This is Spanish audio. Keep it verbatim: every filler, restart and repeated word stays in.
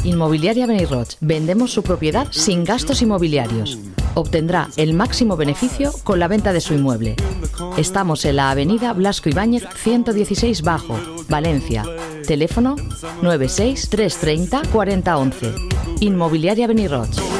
Inmobiliaria Beniroig. Vendemos su propiedad sin gastos inmobiliarios. Obtendrá el máximo beneficio con la venta de su inmueble. Estamos en la avenida Blasco Ibáñez ciento dieciséis Bajo, Valencia. Teléfono nueve seis, tres treinta, cuarenta once. Inmobiliaria Beniroig.